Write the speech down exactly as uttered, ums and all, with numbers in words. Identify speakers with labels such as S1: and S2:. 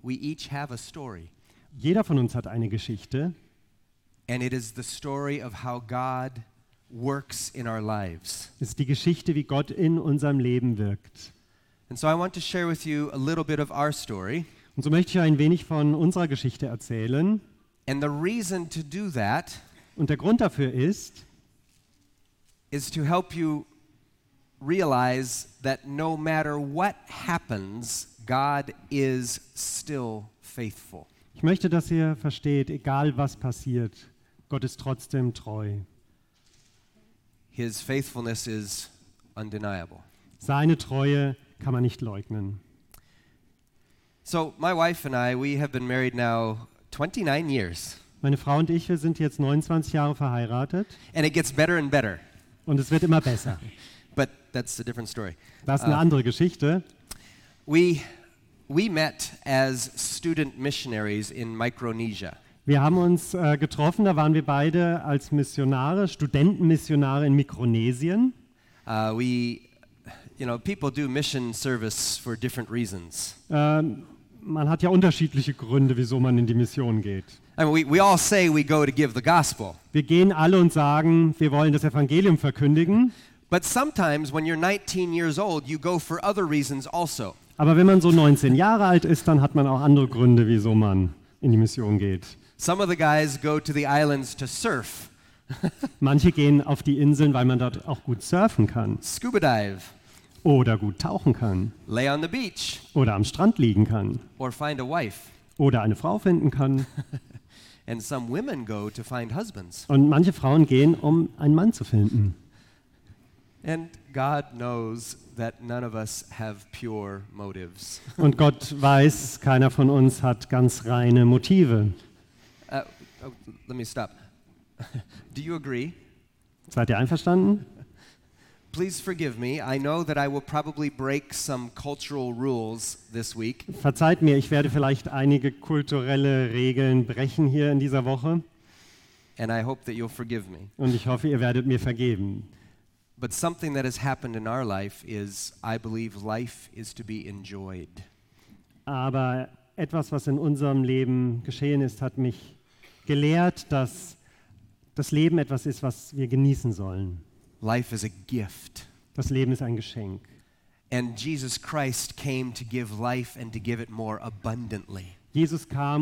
S1: we each have a story.
S2: Jeder von uns hat eine Geschichte.
S1: And it is the story of how God works in our lives.
S2: Es ist die Geschichte, wie Gott in unserem Leben wirkt.
S1: And so I want to share with you a little bit of our story.
S2: Und so möchte ich ein wenig von unserer Geschichte erzählen.
S1: And the reason to do that
S2: Und der Grund dafür ist,
S1: is to help you realize that no matter what happens, God is still faithful.
S2: ich möchte, dass ihr versteht, egal was passiert, Gott ist trotzdem treu.
S1: His faithfulness is undeniable.
S2: Seine Treue kann man nicht leugnen.
S1: So my wife and I, we have been married now twenty-nine years.
S2: Meine Frau und ich, wir sind jetzt neunundzwanzig Jahre verheiratet
S1: And it gets better and better.
S2: und es wird immer besser.
S1: But that's a different story.
S2: Das ist eine
S1: Uh,
S2: andere Geschichte.
S1: We we met as student missionaries in Micronesia.
S2: Wir haben uns äh, getroffen, da waren wir beide als Missionare, Studentenmissionare in Mikronesien.
S1: Uh, we, you know, people do mission service for different reasons.
S2: Ähm, man hat ja unterschiedliche Gründe, wieso man in die Mission geht.
S1: I mean, we, we all say we go to give the gospel.
S2: Wir gehen alle und sagen, wir wollen das Evangelium verkündigen.
S1: But sometimes when you're nineteen years old, you go for other reasons also.
S2: Aber wenn man so neunzehn Jahre alt ist, dann hat man auch andere Gründe, wieso man in die Mission geht.
S1: Some of the guys go to the islands to surf,
S2: Manche gehen auf die Inseln, weil man dort auch gut surfen kann
S1: scuba dive,
S2: oder gut tauchen kann
S1: lay on the beach,
S2: oder am Strand liegen kann
S1: or find a wife.
S2: oder eine Frau finden kann.
S1: And some women go to find husbands.
S2: Und manche Frauen gehen, um einen Mann zu finden.
S1: And God knows that none of us have pure motives.
S2: Und Gott weiß, keiner von uns hat ganz reine Motive.
S1: Uh, oh, let me stop. Do you agree?
S2: Seid ihr einverstanden?
S1: Please forgive me. I know that I will probably break some cultural rules this week.
S2: Verzeiht mir, ich werde vielleicht einige kulturelle Regeln brechen hier in dieser Woche.
S1: And I hope that you'll forgive me.
S2: Und ich hoffe, ihr werdet mir vergeben.
S1: But something that has happened in our life is, I believe, life is to be enjoyed.
S2: Aber etwas, was in unserem Leben geschehen ist, hat mich gelehrt, dass das Leben etwas ist, was wir genießen sollen.
S1: Life is a gift.
S2: Das Leben ist ein Geschenk.
S1: And Jesus Christ came to give life and to give it more abundantly.
S2: Jesus kam,